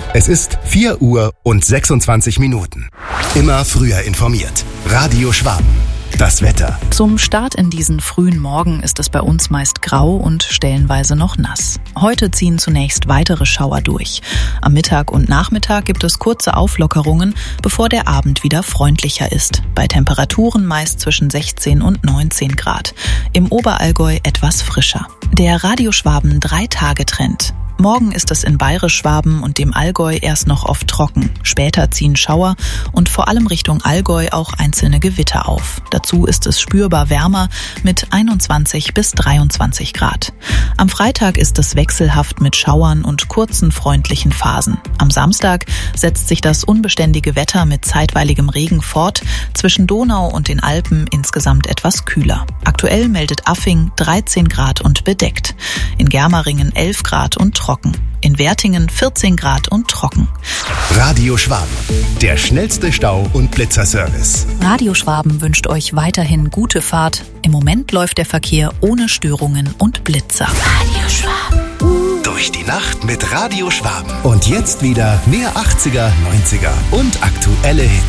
Es ist 4 Uhr und 26 Minuten. Immer früher informiert. Radio Schwaben. Das Wetter. Zum Start in diesen frühen Morgen ist es bei uns meist grau und stellenweise noch nass. Heute ziehen zunächst weitere Schauer durch. Am Mittag und Nachmittag gibt es kurze Auflockerungen, bevor der Abend wieder freundlicher ist. Bei Temperaturen meist zwischen 16 und 19 Grad. Im Oberallgäu etwas frischer. Der Radio Schwaben 3-Tage-Trend. Morgen ist es in Bayerisch-Schwaben und dem Allgäu erst noch oft trocken. Später ziehen Schauer und vor allem Richtung Allgäu auch einzelne Gewitter auf. Dazu ist es spürbar wärmer mit 21 bis 23 Grad. Am Freitag ist es wechselhaft mit Schauern und kurzen freundlichen Phasen. Am Samstag setzt sich das unbeständige Wetter mit zeitweiligem Regen fort, zwischen Donau und den Alpen insgesamt etwas kühler. Aktuell meldet Affing 13 Grad und bedeckt. In Germeringen 11 Grad und trocken. In Wertingen 14 Grad und trocken. Radio Schwaben, der schnellste Stau- und Blitzerservice. Radio Schwaben wünscht euch weiterhin gute Fahrt. Im Moment läuft der Verkehr ohne Störungen und Blitzer. Radio Schwaben. Durch die Nacht mit Radio Schwaben. Und jetzt wieder mehr 80er, 90er und aktuelle Hits.